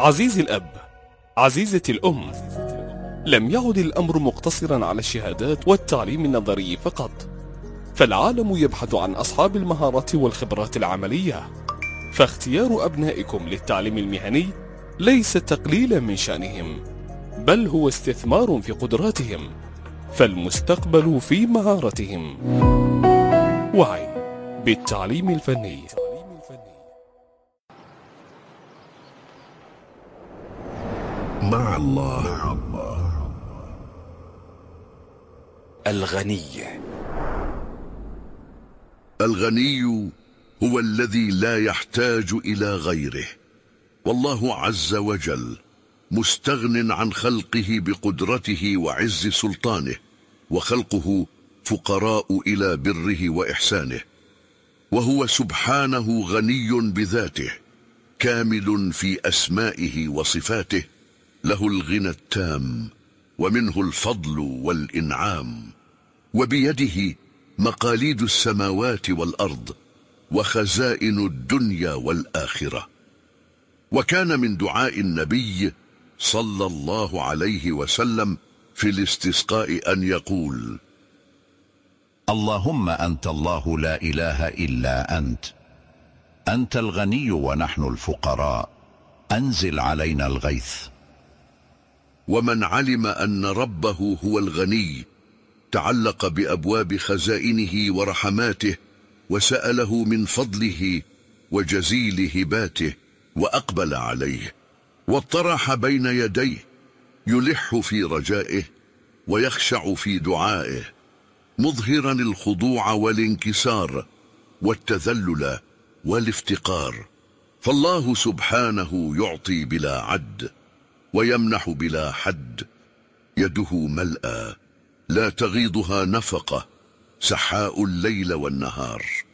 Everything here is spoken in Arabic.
عزيزي الأب، عزيزتي الأم، لم يعد الأمر مقتصرا على الشهادات والتعليم النظري فقط، فالعالم يبحث عن أصحاب المهارات والخبرات العملية. فاختيار أبنائكم للتعليم المهني ليس تقليلا من شأنهم، بل هو استثمار في قدراتهم، فالمستقبل في مهارتهم. وعي بالتعليم الفني. مع الله. الغني هو الذي لا يحتاج إلى غيره، والله عز وجل مستغن عن خلقه بقدرته وعز سلطانه، وخلقه فقراء إلى بره وإحسانه، وهو سبحانه غني بذاته، كامل في أسمائه وصفاته، له الغنى التام، ومنه الفضل والإنعام، وبيده مقاليد السماوات والأرض وخزائن الدنيا والآخرة. وكان من دعاء النبي صلى الله عليه وسلم في الاستسقاء أن يقول: اللهم أنت الله لا إله إلا أنت، أنت الغني ونحن الفقراء، أنزل علينا الغيث. ومن علم أن ربه هو الغني تعلق بأبواب خزائنه ورحماته، وسأله من فضله وجزيل هباته، وأقبل عليه واطرح بين يديه، يلح في رجائه ويخشع في دعائه، مظهرا الخضوع والانكسار والتذلل والافتقار. فالله سبحانه يعطي بلا عد ويمنح بلا حد، يده ملأى لا تغيضها نفقة، سحاء الليل والنهار.